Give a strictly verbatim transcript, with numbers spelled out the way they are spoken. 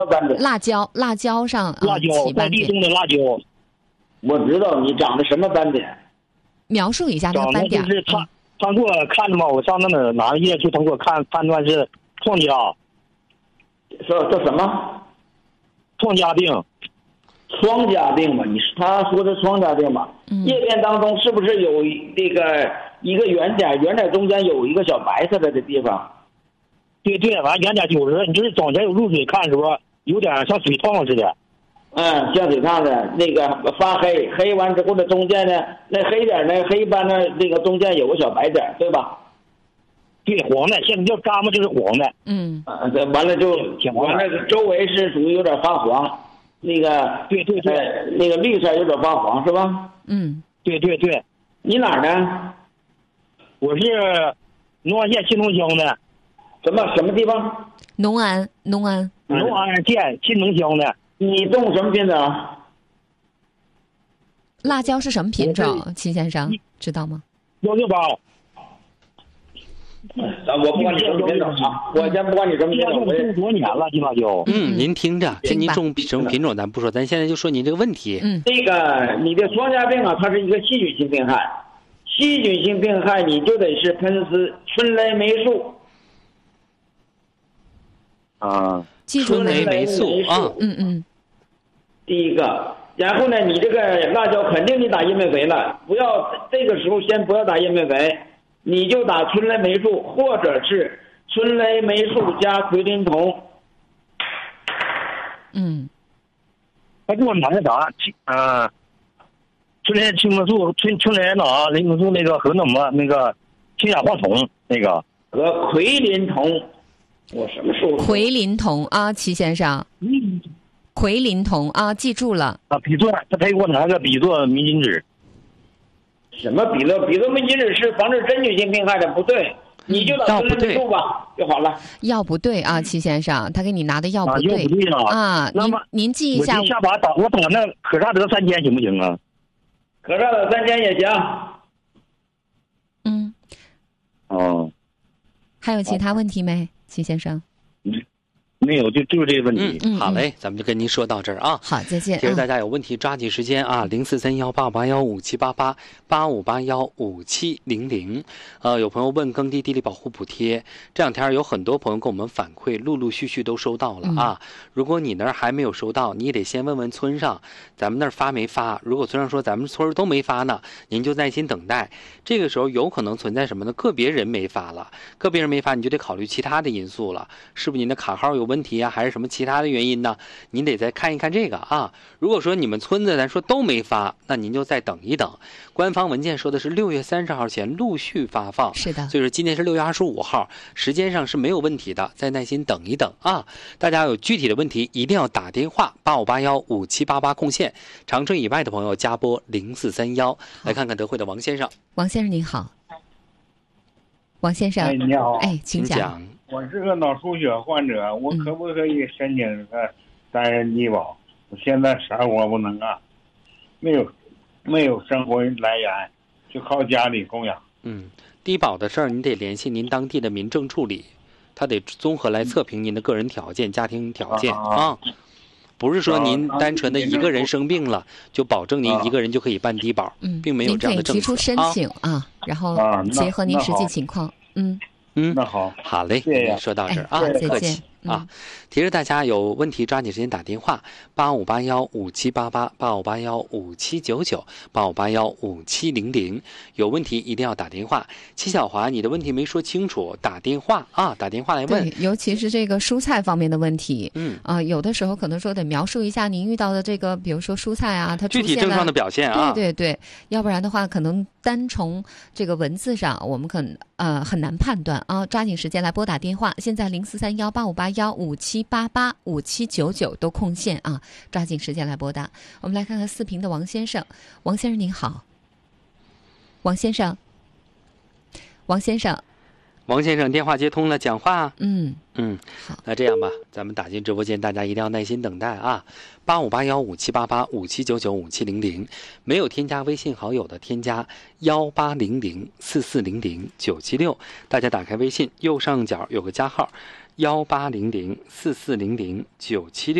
斑点？ 辣椒，辣椒上辣椒，在地种的辣椒。 我知道你长的什么斑点？ 描述一下那个斑点。 就是他他给我看的嘛，我上那哪拿液去，他给我看判断是创家。 说这什么？ 创家病。 疮痂病吧？你他说的疮痂病吧？ 嗯、 叶片当中是不是有这个一个圆点？圆点中间有一个小白色的的地方？ 对对，完圆点就是，你就是早前有入水看是不是有点像水烫似的？ 嗯，像水烫的那个发黑，黑完之后呢，中间呢那黑点呢，黑斑呢，那个中间有个小白点，对吧？ 对，黄的，现在叫嘎巴就是黄的。 嗯。 啊，这完了就完了，周围是属于有点发黄。那个对对对、 呃，那个绿色有点发黄是吧？ 嗯， 对对对。 你哪儿呢？ 我是农安县新农乡的。 什么什么地方？ 农安，农安。 农安县新农乡的。 你种什么品种？ 辣椒是什么品种？齐先生知道吗？ 幺六八。 我不管你什么品种啊，我先不管你什么品种。 我种多年了，金辣椒。 嗯，您听着，这您种什么品种咱不说，咱现在就说您这个问题。 嗯， 这个你的疮痂病啊，它是一个细菌性病害，细菌性病害你就得是喷施春雷霉素。 啊， 春雷霉素啊， 嗯嗯。 第一个，然后呢，你这个辣椒肯定你打叶面肥了，不要这个时候先不要打叶面肥。你就打春雷霉素，或者是春雷霉素加奎林酮。 嗯， 他给我拿的啥？啊，春雷青霉素、春春雷哪、雷霉素那个和什么那个氢氧化铜那个和奎林酮。我什么时候？ 奎林酮啊，齐先生。 嗯， 奎林酮啊，记住了。 啊，比作他他给我拿个比作迷巾纸。 什么比乐比乐霉菌纸是防治真菌性病害的，不对，你就打春雷霉素吧就好了。 药不对啊，齐先生，他给你拿的药不对。 啊，药不对啊。 啊， 那么您您记一下。 我下把打我打那可萨德三千行不行啊？ 可萨德三千也行。 嗯。 哦。 还有其他问题没，齐先生？ 没有，就就这个问题。 嗯，好嘞，咱们就跟您说到这儿啊。 好，再见。 其实大家有问题抓紧时间啊，零四三幺八五八幺五七八八八五八幺五七零零。呃，有朋友问耕地地力保护补贴，这两天有很多朋友跟我们反馈，陆陆续续都收到了啊。嗯、如果你那儿还没有收到，你也得先问问村上，咱们那儿发没发？如果村上说咱们村都没发呢，您就耐心等待。这个时候有可能存在什么呢？个别人没发了，个别人没发，你就得考虑其他的因素了，是不是您的卡号有问题啊，还是什么其他的原因呢？您得再看一看这个啊。如果说你们村子咱说都没发，那您就再等一等。官方文件说的是六月三十号前陆续发放， 是的， 所以说今天是六月二十五号，时间上是没有问题的，再耐心等一等啊。大家有具体的问题一定要打电话八五八幺五七八八控线，长春以外的朋友加拨零四三幺。来看看德惠的王先生。 王先生您好。王先生， 哎，你好， 哎，请讲。 我是个脑出血患者，我可不可以申请个单人低保？我现在啥活不能干，没有没有生活来源，就靠家里供养。 嗯，低保的事儿你得联系您当地的民政处理，他得综合来测评您的个人条件、家庭条件啊。啊不是说您单纯的一个人生病了，就保证您一个人就可以办低保， 嗯， 并没有这样的政策。 您可以提出申请啊，啊然后结合您实际情况，嗯嗯， 那好， 好嘞， 谢谢。 说到这儿啊， 哎、 客气。啊，提示大家有问题抓紧时间打电话八五八幺五七八八八五八幺五七九九八五八幺五七零零，有问题一定要打电话。齐小华，你的问题没说清楚，打电话啊，打电话来问。 对，尤其是这个蔬菜方面的问题， 嗯啊、呃，有的时候可能说得描述一下您遇到的这个，比如说蔬菜啊，它具体症状的表现啊， 对对对，要不然的话，可能单从这个文字上，我们可能呃很难判断啊。抓紧时间来拨打电话，现在零四三幺八五八幺五七八八五七九九都空线啊，抓紧时间来拨打。我们来看看四平的王先生，王先生您好，王先生，王先生， 王先生电话接通了，讲话。 嗯嗯， 好， 那这样吧，咱们打进直播间，大家一定要耐心等待啊。八五八幺五七八八五七九九五七零零，没有添加微信好友的，添加幺八零零四四零零九七六。大家打开微信，右上角有个加号，幺八零零四四零零九七六。